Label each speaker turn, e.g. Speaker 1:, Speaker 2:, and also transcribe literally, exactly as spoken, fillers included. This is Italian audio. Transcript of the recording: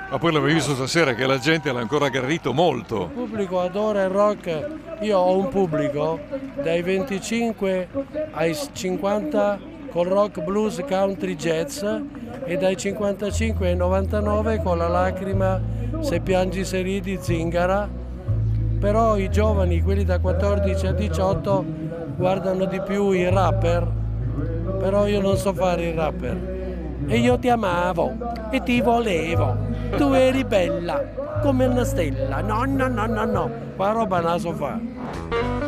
Speaker 1: Ma poi l'avevi visto stasera che la gente l'ha ancora aggredito molto.
Speaker 2: Il pubblico adora il rock. Io ho un pubblico dai venticinque ai cinquanta col rock, blues, country, jazz e dai cinquantacinque ai novantanove con la lacrima, se piangi se ridi, zingara. Però i giovani, quelli da quattordici a diciotto, guardano di più i rapper, però io non so fare il rapper. E io ti amavo e ti volevo, tu eri bella come una stella, no no no no no, qua roba non la so fare.